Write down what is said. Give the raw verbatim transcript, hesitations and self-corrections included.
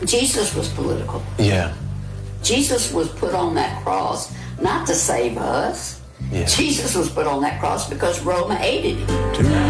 Jesus was political. Yeah. Jesus was put on that cross not to save us. Yeah. Jesus was put on that cross because Rome hated him.